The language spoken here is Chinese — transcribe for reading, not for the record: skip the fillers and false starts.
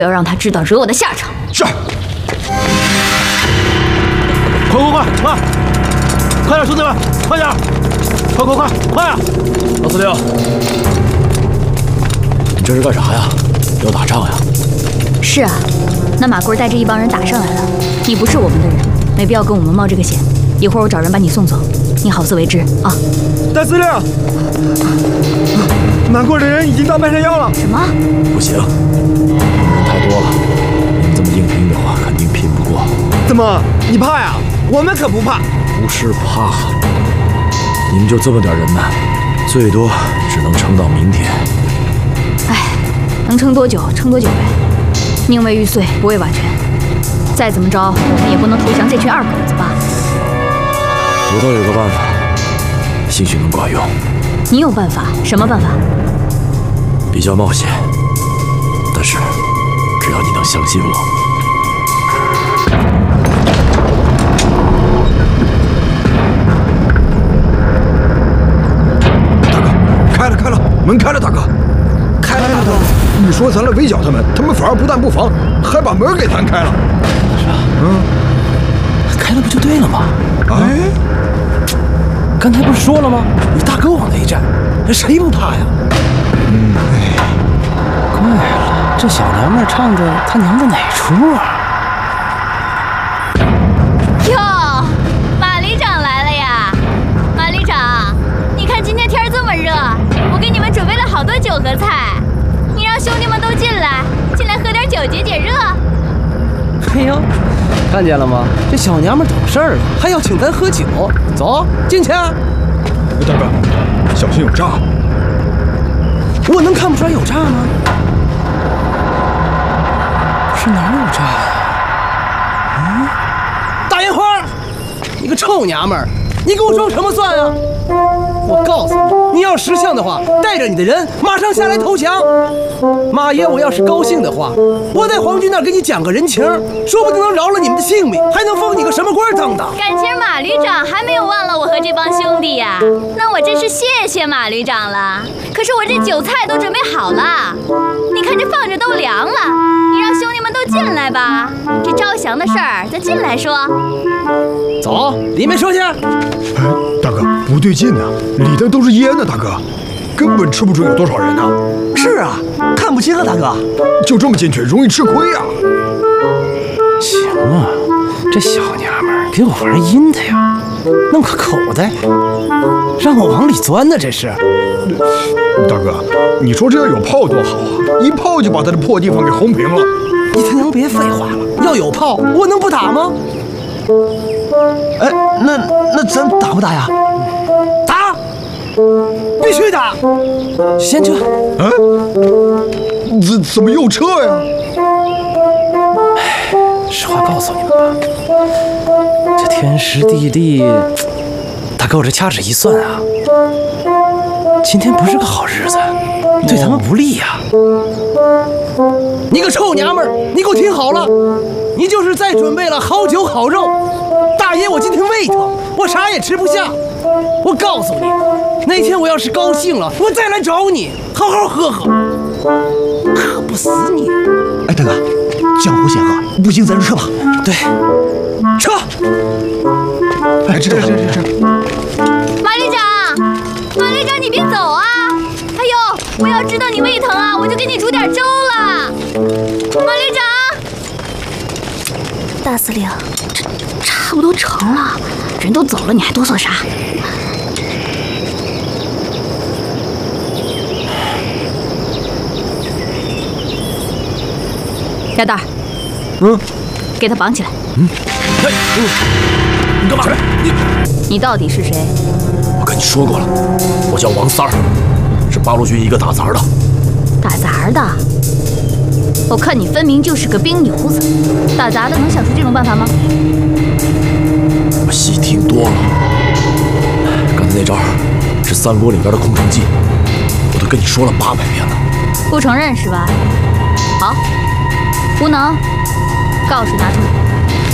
不要让他知道惹我的下场。 是。快点，兄弟们，快点！快啊！老司令，你这是干啥呀？要打仗呀？ 是啊，那马贵带着一帮人打上来了，你不是我们的人，没必要跟我们冒这个险。一会儿我找人把你送走，你好自为之啊。 大司令，马贵的人已经到半山腰了。 什么？ 不行，人太多了，你们这么硬拼的话，肯定拼不过。 怎么？你怕呀？我们可不怕。 不是怕，你们就这么点人呢，最多只能撑到明天。 哎，能撑多久撑多久呗，宁为玉碎，不为瓦全。再怎么着，我们也不能投降这群二狗子吧？ 我倒有个办法，兴许能管用。 你有办法？什么办法？ 比较冒险，但是只要你能相信我。 开了，门开了，大哥，开了，大哥。你说咱来围剿他们，他们反而不但不防，还把门给弹开了。 是啊，开了不就对了吗？ 哎， 刚才不是说了吗？你大哥往那一站，谁不怕呀？怪了，这小娘们唱的他娘的哪出啊？ 哟，马旅长来了呀！马旅长，你看今天天这么热，我给你们准备了好多酒和菜，你让兄弟们都进来喝点酒解解热。 哎呦，看见了吗？这小娘们懂事儿了，还要请咱喝酒。走，进去。大哥，小心有诈！ 我能看不出来有诈吗？是哪儿有诈呀？大烟花，你个臭娘们儿，你给我装什么蒜啊？我告诉你，你要识相的话，带着你的人马上下来投降。马爷，我要是高兴的话，我在皇军那儿给你讲个人情，说不定能饶了你们的性命，还能封你个什么官等等。 感情马旅长还没有忘了我和这帮兄弟呀，那我真是谢谢马旅长了。可是我这酒菜都准备好了，你看这放着都凉了，你让兄弟们都进来吧。这招降的事儿咱进来说。 走，里面说去。 哎，大哥，不对劲啊，里头都是烟呢，大哥，根本吃不准有多少人呢。 是啊，看不清啊，大哥。 就这么进去，容易吃亏啊。 行啊，这小娘们儿给我玩阴的呀，弄个口袋，让我往里钻呢，这是。 大哥，你说这要有炮多好啊，一炮就把他的破地方给轰平了。 你他娘别废话了，要有炮，我能不打吗？ 哎，那咱打不打呀？ 打，必须打。先撤。 怎么又撤呀？ 实话告诉你们吧，这天时地利，大哥我这掐指一算啊，今天不是个好日子，对他们不利呀。你个臭娘们儿，你给我听好了，你就是再准备了好酒好肉，大爷我今天胃疼，我啥也吃不下。我告诉你，那天我要是高兴了，我再来找你，好好喝喝，喝不死你。 哎，大哥，江湖险恶，不行，咱就撤吧。 对，撤。 哎，撤。 马旅长，你别走啊！哎呦，我要知道你胃疼啊，我就给你煮点粥了。马旅长，大司令，这差不多成了，人都走了，你还哆嗦啥？小蛋儿，给他绑起来。 你干嘛？ 你到底是谁？ 我跟你说过了，我叫王三儿，是八路军一个打杂的。 打杂的？我看你分明就是个兵油子，打杂的能想出这种办法吗？ 我戏听多了，刚才那招是三国里边的空城计，我都跟你说了800遍了。 不承认是吧？好，无能，告示拿出来。